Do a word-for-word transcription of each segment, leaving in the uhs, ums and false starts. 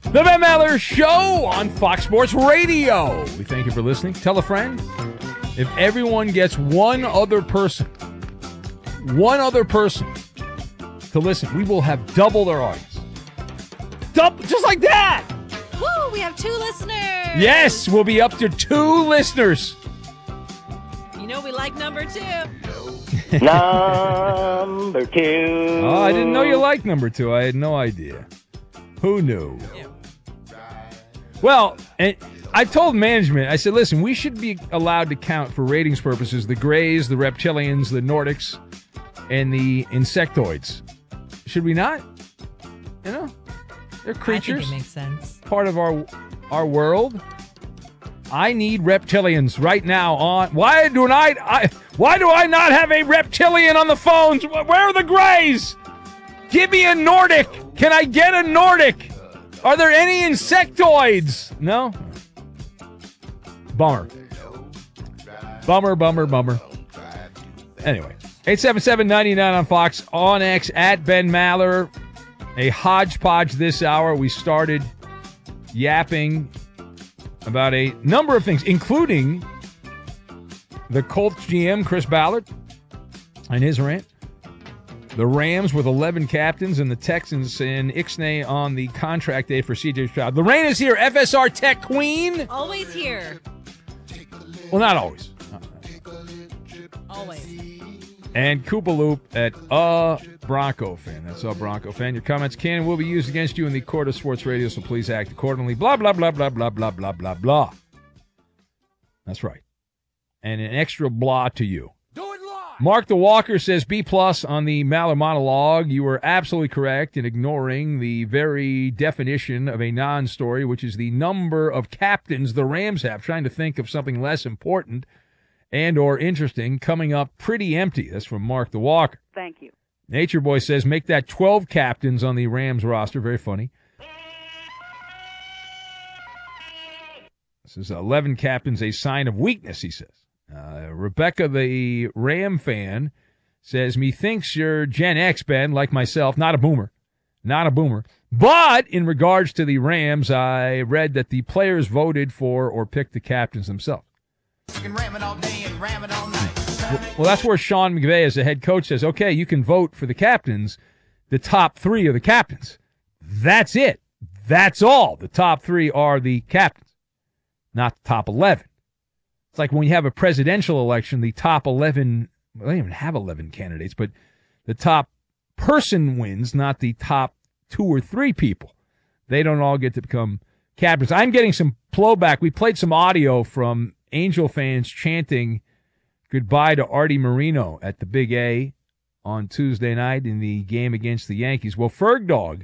The Ben Maller Show on Fox Sports Radio. We thank you for listening. Tell a friend. If everyone gets one other person, one other person to listen, we will have double their audience. Double, just like that. Woo, we have two listeners. Yes, we'll be up to two listeners. You know we like number two. Number two. Oh, I didn't know you liked number two. I had no idea. Who knew? Yeah. Well, and I told management, I said, listen, we should be allowed to count for ratings purposes the Greys, the Reptilians, the Nordics, and the Insectoids. Should we not? You know, they're creatures. I think it makes sense. Part of our our world. I need reptilians right now on. Why do I, I why do I not have a reptilian on the phones? Where are the Greys? Give me a Nordic. Can I get a Nordic? Are there any insectoids? No? Bummer. Bummer, bummer, bummer. Anyway, eight seven seven, nine nine on Fox, on X, at Ben Maller. A hodgepodge this hour. We started yapping about a number of things, including the Colts G M, Chris Ballard, and his rant. The Rams with eleven captains, and the Texans in Ixnay on the contract day for C J Stroud. Lorraine is here, F S R Tech Queen. Always here. Well, not always. Always. And Koopa Loop at a Bronco fan. That's a Bronco fan. Your comments can and will be used against you in the court of sports radio, so please act accordingly. Blah, blah, blah, blah, blah, blah, blah, blah, blah. That's right. And an extra blah to you. Mark the Walker says B plus on the Maller monologue. You were absolutely correct in ignoring the very definition of a non-story, which is the number of captains the Rams have. Trying to think of something less important and or interesting coming up pretty empty. That's from Mark the Walker. Thank you. Nature Boy says make that twelve captains on the Rams roster. Very funny. This is eleven captains, a sign of weakness, he says. Uh, Rebecca, the Ram fan, says, methinks you're Gen X, Ben, like myself. Not a boomer. Not a boomer. But in regards to the Rams, I read that the players voted for or picked the captains themselves. You can ram it all day and ram it all night. Well, well, that's where Sean McVay, as the head coach, says, okay, you can vote for the captains, the top three are the captains. That's it. That's all. The top three are the captains, not the top eleven. It's like when you have a presidential election, the top eleven, well, they don't even have eleven candidates, but the top person wins, not the top two or three people. They don't all get to become captains. I'm getting some blowback. We played some audio from Angel fans chanting goodbye to Artie Moreno at the Big A on Tuesday night in the game against the Yankees. Well, Ferg Dog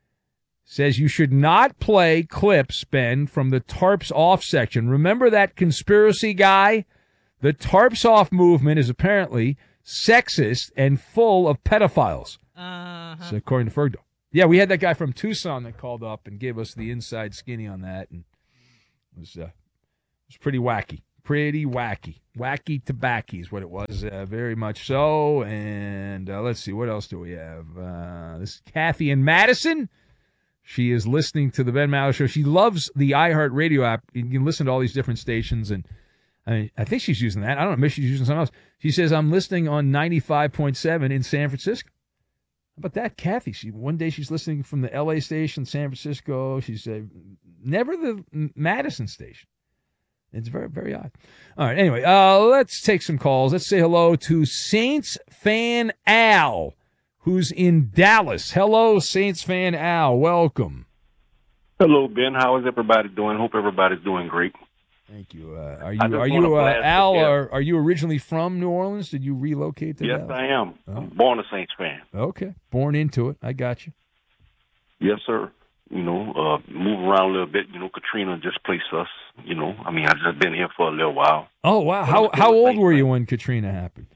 says you should not play clips, Ben, from the Tarps Off section. Remember that conspiracy guy? The Tarps Off movement is apparently sexist and full of pedophiles. Uh-huh. So according to Ferg Dog. Yeah, we had that guy from Tucson that called up and gave us the inside skinny on that, and it was, uh, it was pretty wacky. Pretty wacky. Wacky tobacco is what it was, uh, very much so. And uh, let's see, what else do we have? Uh, this is Kathy in Madison. She is listening to the Ben Maller Show. She loves the iHeartRadio app. You can listen to all these different stations, and I mean, I think she's using that. I don't know, maybe she's using something else. She says, I'm listening on ninety-five point seven in San Francisco. How about that, Kathy? She One day she's listening from the L A station, San Francisco. She's uh, never the Madison station. It's very, very odd. All right, anyway, uh, let's take some calls. Let's say hello to Saints fan Al, who's in Dallas. Hello, Saints fan Al. Welcome. Hello, Ben. How is everybody doing? Hope everybody's doing great. Thank you. Uh, are you, are you uh, Al, are, are you originally from New Orleans? Did you relocate to Yes, Dallas? I am. Oh. I'm born a Saints fan. Okay. Born into it. I got you. Yes, sir. You know, uh, move around a little bit. You know, Katrina just placed us. You know, I mean, I've just been here for a little while. Oh, wow. How how old were you when Katrina happened?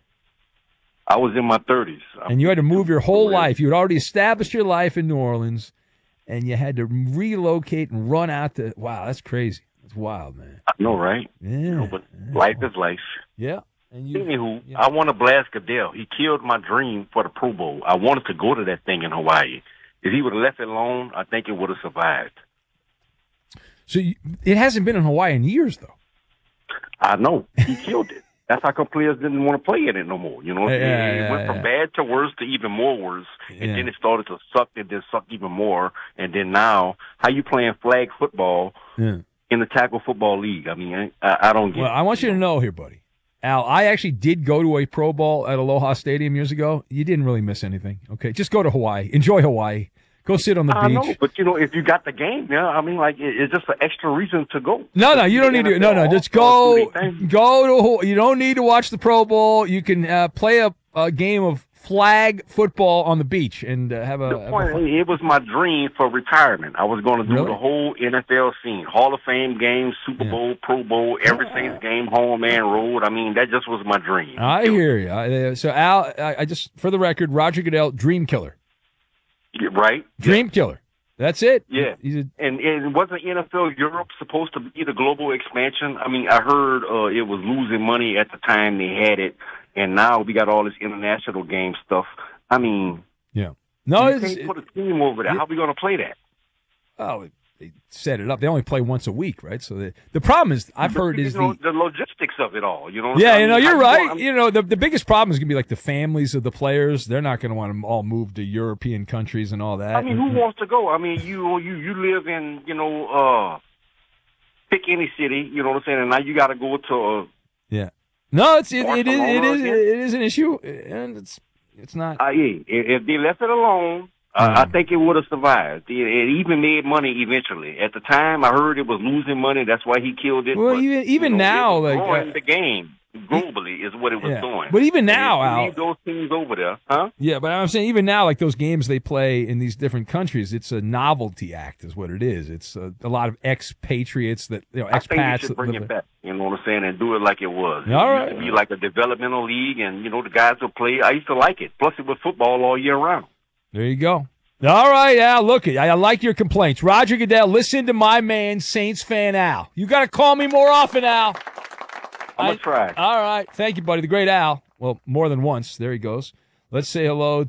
I was in my thirties. And you had to move your whole life. You had already established your life in New Orleans, and you had to relocate and run out to, wow, that's crazy. It's wild, man. I know, right? Yeah. You know, but yeah. life is life. Yeah. And you, Anywho, yeah. I want to blast Goodell. He killed my dream for the Pro Bowl. I wanted to go to that thing in Hawaii. If he would have left it alone, I think it would have survived. So you, it hasn't been in Hawaii in years, though. I know. He killed it. That's how come players didn't want to play in it no more. You know, Yeah, it, yeah, it went from yeah. bad to worse to even more worse, and Yeah. then it started to suck and then suck even more. And then now, how you playing flag football Yeah. in the tackle football league? I mean, I, I don't get Well, it. I want you to know here, buddy. Al, I actually did go to a Pro Bowl at Aloha Stadium years ago. You didn't really miss anything. Okay, just go to Hawaii. Enjoy Hawaii. Go sit on the I beach. know, but you know, if you got the game, yeah, I mean, like it, it's just an extra reason to go. No, no, you don't need to. No, no, just go. Go to. Hawaii. You don't need to watch the Pro Bowl. You can uh, play a, a game of flag football on the beach and uh, have a. The have a point, fun- it was my dream for retirement. I was going to do Really? the whole N F L scene, Hall of Fame games, Super Yeah. Bowl, Pro Bowl, every Saints game, home and road. I mean, that just was my dream. I hear you. I, uh, so Al, I, I just for the record, Roger Goodell, dream killer, Yeah, right? dream killer. That's it. Yeah. He's a, And, and wasn't N F L Europe supposed to be the global expansion? I mean, I heard uh, it was losing money at the time they had it, and now we got all this international game stuff. I mean, yeah. No, you it's, can't put a team over there. it- How we going to play that? oh, they set it up. They only play once a week, right? So the the problem is, I've heard you is know, the the logistics of it all. You know. What yeah, I you know, mean? you're How right. going- You know, the the biggest problem is gonna be like the families of the players. They're not gonna want to all move to European countries and all that. I mean, who wants to go? I mean, you you you live in you know uh, pick any city. You know what I'm saying? And now you got to go to. Uh, Yeah. No, it's it, it is it Barcelona is again? it is an issue, and it's it's not. uh, yeah, if if they left it alone, uh, I Mm. think it would have survived. It, it even made money eventually. At the time, I heard it was losing money. That's why he killed it. Well, but, even- even you know, now, it was like, growing uh, the game globally is what it was Yeah. doing. But even And now, if you Al- leave those teams over there, huh? Yeah, but I'm saying even now, like those games they play in these different countries, it's a novelty act, is what it is. It's a, a lot of expatriates that you know I think you expats. should that bring live it there. back. You know what I'm saying, and do it like it was. All It right. used to be like a developmental league, and you know the guys will play. I used to like it. Plus, it was football all year round. There you go. All right, Al. Look, I, I like your complaints. Roger Goodell, listen to my man, Saints fan Al. You got to call me more often, Al. I'm gonna I- try. All right. Thank you, buddy. The great Al. Well, more than once. There he goes. Let's say hello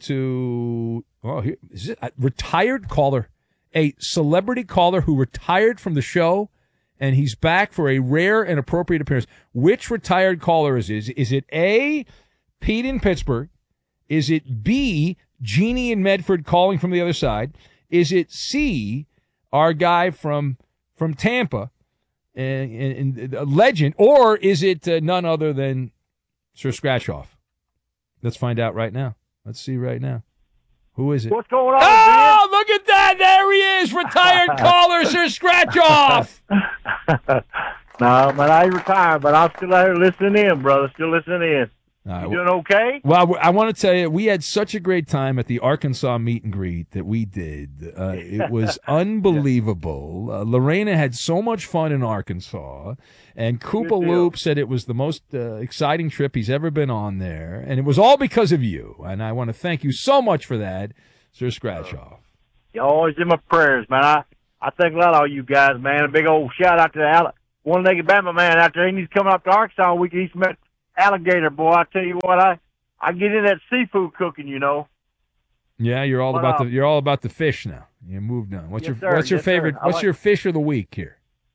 to oh, here, is it a retired caller, a celebrity caller who retired from the show, and he's back for a rare and appropriate appearance. Which retired caller is it? Is it A, Pete in Pittsburgh? Is it B, Jeannie in Medford calling from the other side? Is it C, our guy from from Tampa? And, and, and a legend, or is it uh, none other than Sir Scratchoff? Let's find out right now. Let's see right now. Who is it? What's going on, Oh, look at that! There he is, retired caller, Sir Scratchoff. Ben? No, man, I ain't retired, but I'm still out here listening in, brother. Still listening in. All right, You doing okay? Well, I want to tell you, we had such a great time at the Arkansas meet and greet that we did. Uh, it was unbelievable. Uh, Lorena had so much fun in Arkansas, and Koopa Good deal. Loop said it was the most uh, exciting trip he's ever been on there, and it was all because of you. And I want to thank you so much for that, Sir Scratchoff. You're always in my prayers, man. I, I think a lot of you guys, man. A big old shout out to the Alli- one-legged Bama man out there. He's coming up to Arkansas week. He's met alligator, boy. I tell you what, I, I get in that seafood cooking, you know. Yeah, you're all What about up? the you're all about the fish now. You moved on. What's Yes, your sir. What's your Yes, sir. favorite I What's like- your fish of the week here?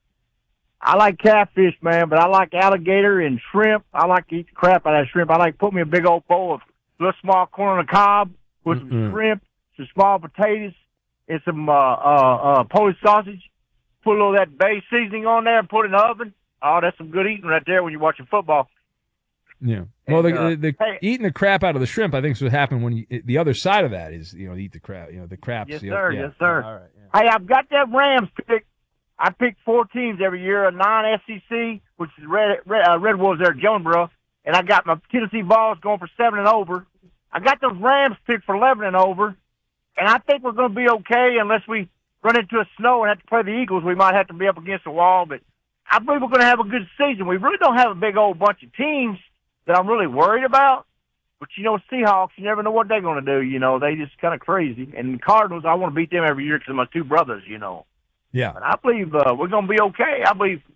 I like catfish, man, but I like alligator and shrimp. I like to eat the crap out of that shrimp. I like to put me a big old bowl of little small corn on the cob with Mm-mm. some shrimp, some small potatoes, and some uh, uh, uh, Polish sausage. Put a little of that bay seasoning on there and put it in the oven. Oh, that's some good eating right there when you're watching football. Yeah. Well, the, And, uh, the, the hey- eating the crap out of the shrimp, I think, is what happened when you, the other side of that is, you know, eat the crap, you know, the craps. Yes, the, sir. yeah. Yes, sir. All right. Yeah. Hey, I've got that Rams pick. I pick four teams every year, a non-S E C, which is Red Red, uh, Red Wolves there at Jonesboro, and I got my Tennessee Vols going for seven and over. I got those Rams picked for eleven and over, and I think we're going to be okay unless we run into a snow and have to play the Eagles. We might have to be up against the wall, but I believe we're going to have a good season. We really don't have a big old bunch of teams that I'm really worried about. But, you know, Seahawks, you never know what they're going to do. You know, they just kind of crazy. And the Cardinals, I want to beat them every year because of my two brothers, you know. Yeah. But I believe uh, we're going to be okay. I believe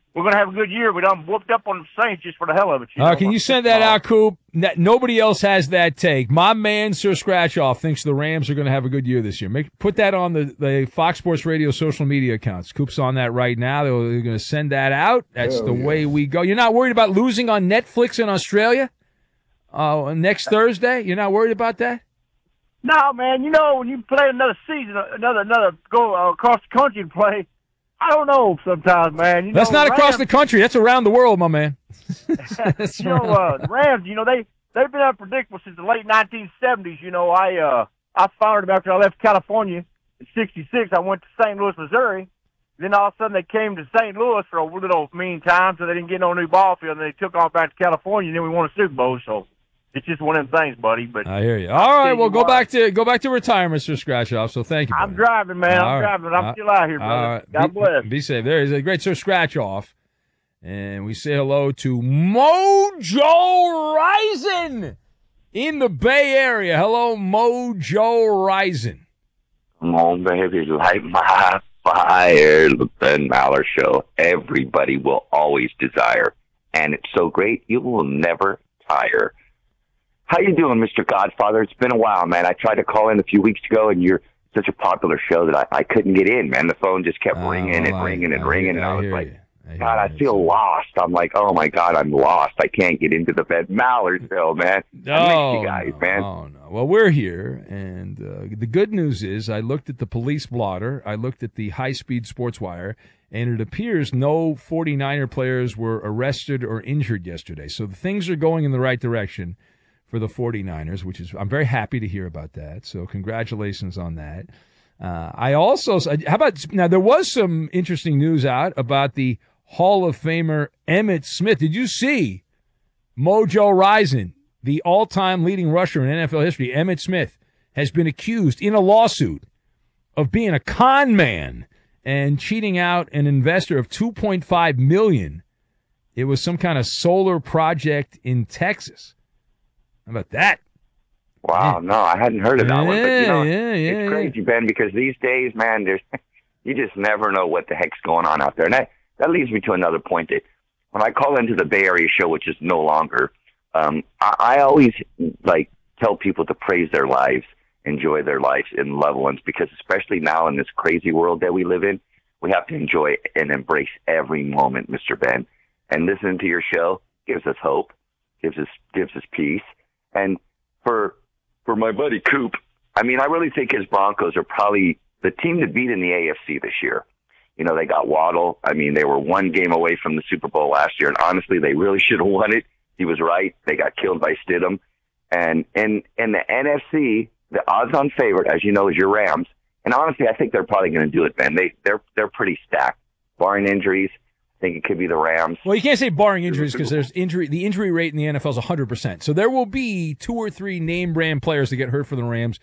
we're going to have a good year. We done whooped up on the Saints just for the hell of it. You Uh, know? can you send that out, Coop? N- Nobody else has that take. My man, Sir Scratchoff, thinks the Rams are going to have a good year this year. Make Put that on the, the Fox Sports Radio social media accounts. Coop's on that right now. They're, they're going to send that out. That's Hell the yeah. way we go. You're not worried about losing on Netflix in Australia uh, next Thursday? You're not worried about that? No, man. You know, when you play another season, another another go uh, across the country and play, I don't know sometimes, man. You That's know, not the across Rams, the country. That's around the world, my man. That's You know, around- uh, the Rams. You know, they they've been unpredictable since the late nineteen seventies. You know, I uh I followed them after I left California in sixty-six. I went to Saint Louis, Missouri. Then all of a sudden they came to Saint Louis for a little mean time, so they didn't get no new ball field. And they took off back to California, and then we won a Super Bowl. So it's just one of them things, buddy. But I hear you. All right, tell well, you go what. back to go back to retirement, Sir Scratchoff. So thank you. I'm buddy. driving, man. All I'm right. driving. I'm Uh, still out here, brother. All right. God be, bless. Be safe. There is a great Sir Scratchoff. And we say hello to Mojo Rising in the Bay Area. Hello, Mojo Rising. Come on, baby, light my fire. The Ben Maller Show. Everybody will always desire. And it's so great, you will never tire. How you doing, Mister Godfather? It's been a while, man. I tried to call in a few weeks ago, and you're such a popular show that I, I couldn't get in, man. The phone just kept ringing and Oh, I- ringing and I ringing, hear- and I was hear like, you. I hear God, I you. feel lost. I'm like, oh, my God, I'm lost. I can't get into the Ben Maller Show, man. I Oh, miss you guys, no, man. Oh, no. Well, we're here, and uh, the good news is I looked at the police blotter, I looked at the high-speed sports wire, and it appears no 49er players were arrested or injured yesterday. So things are going in the right direction for the 49ers, which is I'm very happy to hear about that. So congratulations on that. Uh, I also, how about, now there was some interesting news out about the Hall of Famer Emmitt Smith. Did you see Mojo Rising, the all-time leading rusher in N F L history, Emmitt Smith, has been accused in a lawsuit of being a con man and cheating out an investor of two point five million dollars. It was some kind of solar project in Texas. How about that? Wow, no, I hadn't heard of that one. But, you know, Yeah, yeah, yeah, it's crazy, Ben, because these days, man, there's you just never know what the heck's going on out there. And that, that leads me to another point that when I call into the Bay Area show, which is no longer, um, I, I always, like, tell people to praise their lives, enjoy their lives and loved ones, because especially now in this crazy world that we live in, we have to enjoy and embrace every moment, Mister Ben. And listening to your show gives us hope, gives us gives us peace. And for for my buddy Coop, I mean, I really think his Broncos are probably the team to beat in the A F C this year. You know, they got Waddle. I mean, they were one game away from the Super Bowl last year, and honestly, they really should have won it. He was right. They got killed by Stidham. And in, in the N F C, the odds-on favorite, as you know, is your Rams. And honestly, I think they're probably going to do it, man. They, they're, they're pretty stacked. Barring injuries, I think it could be the Rams. Well, you can't say barring injuries because there's injury. The injury rate in the N F L is one hundred percent. So there will be two or three name brand players that get hurt for the Rams.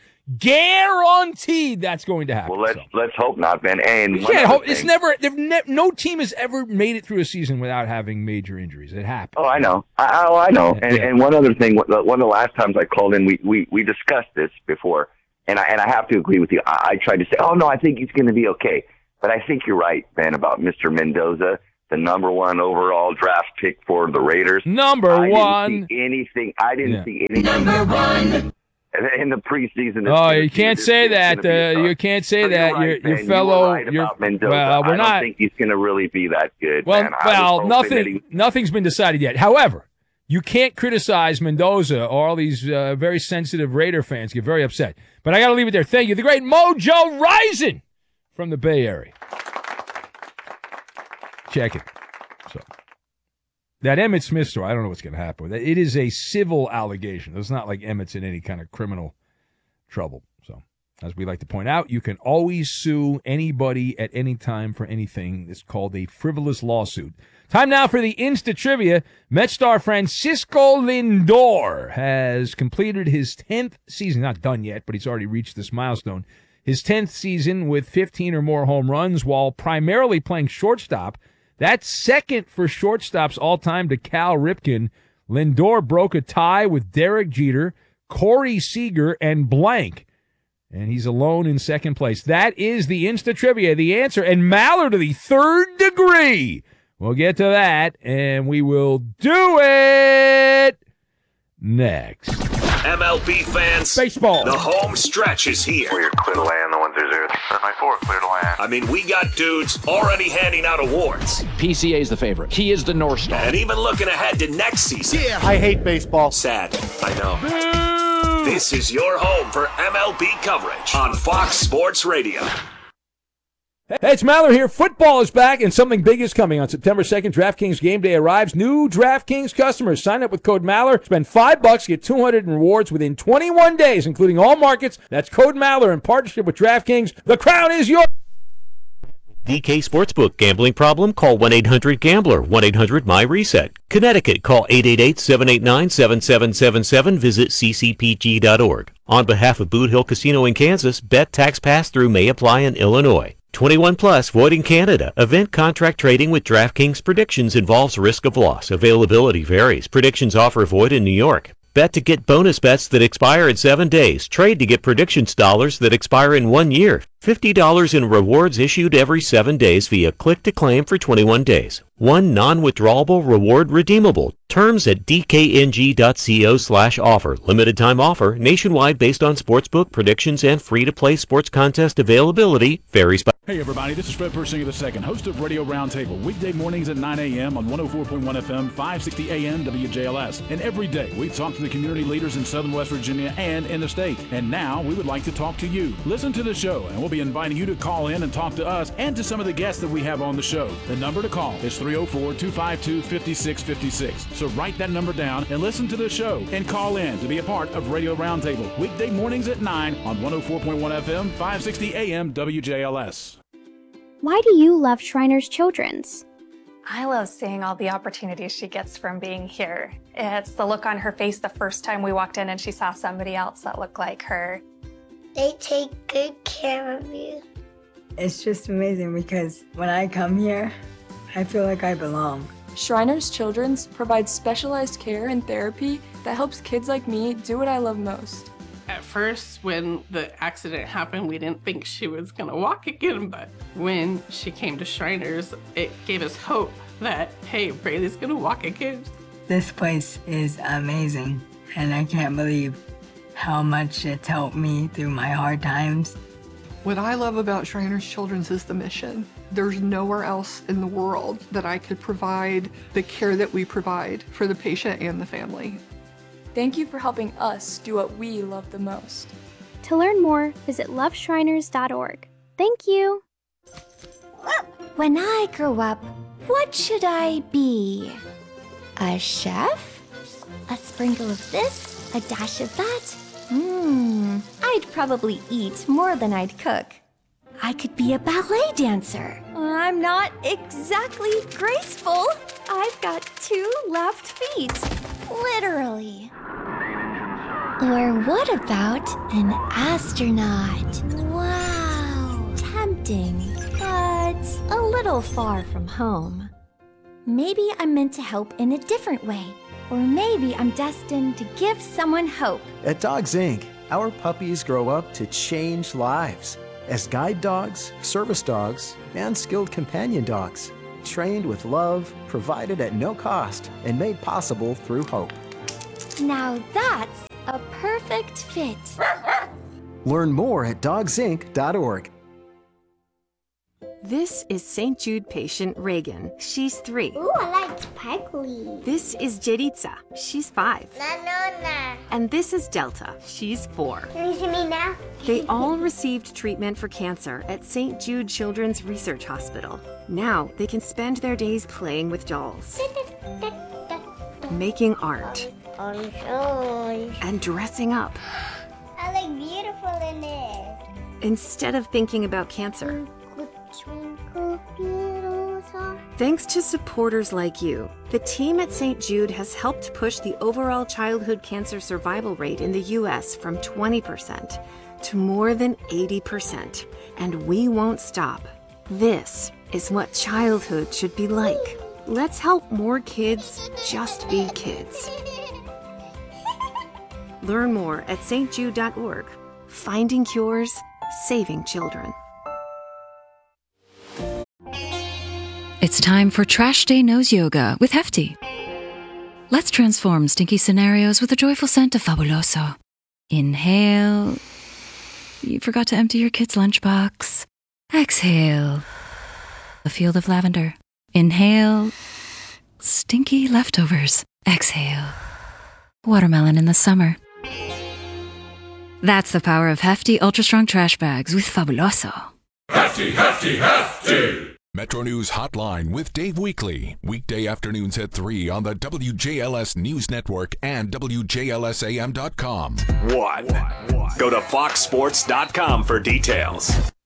Guaranteed that's going to happen. Well, let's so. let's hope not, Ben. And You one can't other hope. It's thing- never. They've ne- no team has ever made it through a season without having major injuries. It happens. Oh, I know. I, oh, I know. And, Yeah. and one other thing, one of the last times I called in, we, we, we discussed this before, and I, and I have to agree with you. I, I tried to say, oh, no, I think he's going to be okay. But I think you're right, Ben, about Mister Mendoza, the number one overall draft pick for the Raiders. Number I one. didn't see anything. I didn't Yeah. see anything. Number one. In the preseason. Oh, this- you can't this say kid's that. gonna be a Uh, star. you can't say So that. You're right, your your Ben. You fellow. were right your, about Mendoza. well, we're I not. don't think he's going to really be that good. Well, man. I was well, hoping nothing. that he- Nothing's been decided yet. However, you can't criticize Mendoza, or all these uh, very sensitive Raider fans get very upset. But I got to leave it there. Thank you, the great Mojo Rising from the Bay Area. Check it. So that Emmitt Smith story, I don't know what's going to happen with it. It is a civil allegation. It's not like Emmitt's in any kind of criminal trouble. So, as we like to point out, you can always sue anybody at any time for anything. It's called a frivolous lawsuit. Time now for the Insta Trivia. Met star Francisco Lindor has completed his tenth season. Not done yet, but he's already reached this milestone. His tenth season with fifteen or more home runs while primarily playing shortstop. That's second for shortstops all time to Cal Ripken. Lindor broke a tie with Derek Jeter, Corey Seager, and blank. And he's alone in second place. That is the Insta Trivia, the answer. And Maller to the third degree We'll get to that, and we will do it next. M L B fans, baseball. The home stretch is here. We're clear to land the one through zero. My four, clear to land. I mean, we got dudes already handing out awards. P C A is the favorite. He is the North Star. And even looking ahead to next season. Yeah, I hate baseball. Sad, I know. Boo! This is your home for M L B coverage on Fox Sports Radio. Hey, it's Maller here. Football is back, and something big is coming. On September second, DraftKings Game Day arrives. New DraftKings customers sign up with code Maller. Spend five bucks, get two hundred in rewards within twenty-one days, including all markets. That's code Maller in partnership with DraftKings. The crown is yours. D K Sportsbook. Gambling problem? Call one eight hundred gambler, one eight hundred my reset. Connecticut, call eight eight eight, seven eight nine, seven seven seven seven. Visit c c p g dot org. On behalf of Boot Hill Casino in Kansas, bet tax pass-through may apply in Illinois. twenty-one plus, void in Canada. Event contract trading with DraftKings Predictions involves risk of loss. Availability varies. Predictions offer void in New York. Bet to get bonus bets that expire in seven days. Trade to get predictions dollars that expire in one year. fifty dollars in rewards issued every seven days via click to claim for twenty-one days. One non-withdrawable reward redeemable. Terms at d k n g dot co slash offer. Limited time offer. Nationwide based on sportsbook predictions and free-to-play sports contest availability. Varies by... Hey everybody, this is Fred Persinger the second, host of Radio Roundtable, weekday mornings at nine a.m. on one oh four point one F M, five sixty A M W J L S. And every day we talk to the community leaders in Southern West Virginia and in the state. And now we would like to talk to you. Listen to the show, and we'll be inviting you to call in and talk to us and to some of the guests that we have on the show. The number to call is three oh four, two five two, five six five six. So write that number down and listen to the show and call in to be a part of Radio Roundtable, weekday mornings at nine on one oh four point one F M, five sixty A M W J L S. Why do you love Shriners Children's? I love seeing all the opportunities she gets from being here. It's the look on her face the first time we walked in and she saw somebody else that looked like her. They take good care of you. It's just amazing because when I come here, I feel like I belong. Shriners Children's provides specialized care and therapy that helps kids like me do what I love most. At first, when the accident happened, we didn't think she was gonna walk again, but when she came to Shriners, it gave us hope that, hey, Braylee's gonna walk again. This place is amazing, and I can't believe how much it's helped me through my hard times. What I love about Shriners Children's is the mission. There's nowhere else in the world that I could provide the care that we provide for the patient and the family. Thank you for helping us do what we love the most. To learn more, visit love shriners dot org. Thank you. When I grow up, what should I be? A chef? A sprinkle of this, a dash of that? Hmm, I'd probably eat more than I'd cook. I could be a ballet dancer. I'm not exactly graceful. I've got two left feet. Literally. Or what about an astronaut? Wow. Tempting, but a little far from home. Maybe I'm meant to help in a different way. Or maybe I'm destined to give someone hope. At Dogs Incorporated, our puppies grow up to change lives as guide dogs, service dogs, and skilled companion dogs. Trained with love, provided at no cost, and made possible through hope. Now that's a perfect fit. Learn more at dogs inc dot org. This is Saint Jude patient Reagan. She's three. Ooh, I like sparkly. This is Jeritza. She's five. Na, na, na. And this is Delta. She's four. Can you see me now? They all received treatment for cancer at Saint Jude Children's Research Hospital. Now they can spend their days playing with dolls, making art, and dressing up. I look beautiful in it. Instead of thinking about cancer. Thanks to supporters like you, the team at Saint Jude has helped push the overall childhood cancer survival rate in the U S from twenty percent to more than eighty percent. And we won't stop. This is what childhood should be like. Let's help more kids just be kids. Learn more at s t jude dot org. Finding cures, saving children. It's time for Trash Day Nose Yoga with Hefty. Let's transform stinky scenarios with the joyful scent of Fabuloso. Inhale. You forgot to empty your kid's lunchbox. Exhale. A field of lavender. Inhale. Stinky leftovers. Exhale. Watermelon in the summer. That's the power of Hefty Ultra Strong Trash Bags with Fabuloso. Hefty, hefty, hefty! Metro News Hotline with Dave Weekly. Weekday afternoons at three on the W J L S News Network and W J L S A M dot com. One. Go to fox sports dot com for details.